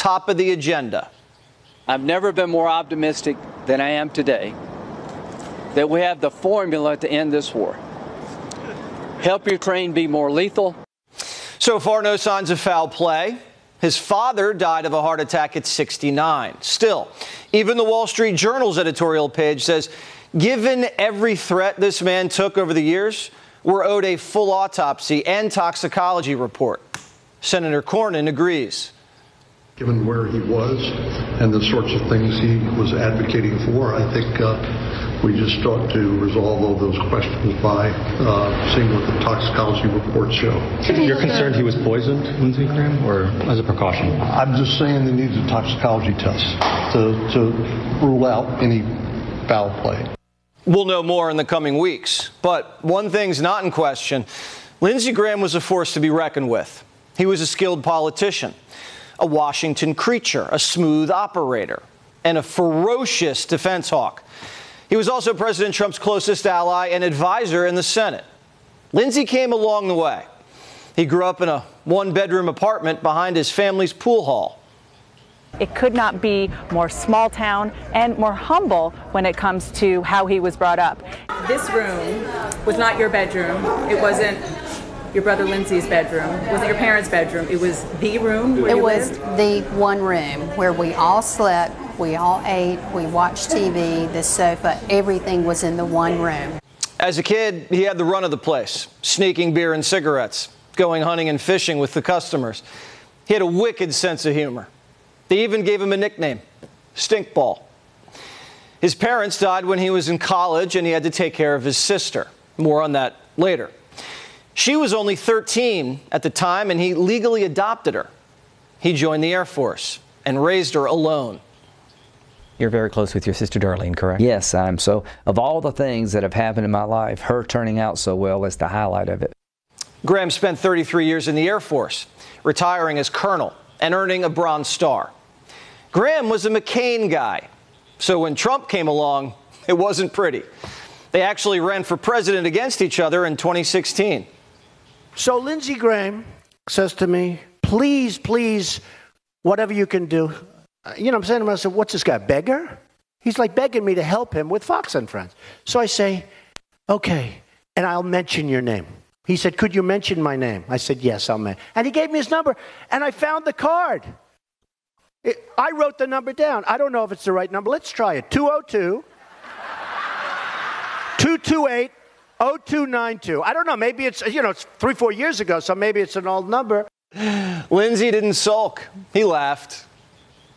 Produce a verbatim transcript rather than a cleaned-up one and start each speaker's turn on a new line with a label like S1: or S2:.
S1: top of the agenda.
S2: I've never been more optimistic than I am today that we have the formula to end this war. Help Ukraine be more lethal.
S1: So far, no signs of foul play. His father died of a heart attack at sixty-nine. Still, even the Wall Street Journal's editorial page says, given every threat this man took over the years, we're owed a full autopsy and toxicology report. Senator Cornyn agrees.
S3: Given where he was and the sorts of things he was advocating for, I think uh, we just ought to resolve all those questions by uh, seeing what the toxicology reports show.
S4: You're concerned he was poisoned, Lindsey Graham, or as a precaution?
S3: I'm just saying there needs a toxicology test to, to rule out any foul play.
S1: We'll know more in the coming weeks. But one thing's not in question. Lindsey Graham was a force to be reckoned with. He was a skilled politician, a Washington creature, a smooth operator, and a ferocious defense hawk. He was also President Trump's closest ally and advisor in the Senate. Lindsey came along the way. He grew up in a one-bedroom apartment behind his family's pool hall.
S5: It could not be more small town and more humble when it comes to how he was brought up.
S6: This room was not your bedroom. It wasn't your brother Lindsey's bedroom. It wasn't your parents' bedroom. It was the room where
S7: It
S6: you
S7: was
S6: lived?
S7: the one room where we all slept, we all ate, we watched T V, the sofa, everything was in the one room.
S1: As a kid, he had the run of the place, sneaking beer and cigarettes, going hunting and fishing with the customers. He had a wicked sense of humor. They even gave him a nickname, Stinkball. His parents died when he was in college and he had to take care of his sister. More on that later. She was only thirteen at the time and he legally adopted her. He joined the Air Force and raised her alone.
S8: You're very close with your sister Darlene, correct?
S9: Yes, I'm. So of all the things that have happened in my life, her turning out so well is the highlight of it.
S1: Graham spent thirty-three years in the Air Force, retiring as colonel and earning a Bronze Star. Graham was a McCain guy, so when Trump came along, it wasn't pretty. They actually ran for president against each other in twenty sixteen.
S10: So Lindsey Graham says to me, please, please, whatever you can do. You know, I'm saying to myself, what's this guy, beggar? He's like begging me to help him with Fox and Friends. So I say, okay, and I'll mention your name. He said, could you mention my name? I said, yes, I'll mention. And he gave me his number, and I found the card. It, I wrote the number down. I don't know if it's the right number. Let's try it. two oh two, two two eight, oh two nine two. I don't know. Maybe it's, you know, it's three, four years ago, so maybe it's an old number.
S1: Lindsey didn't sulk. He laughed.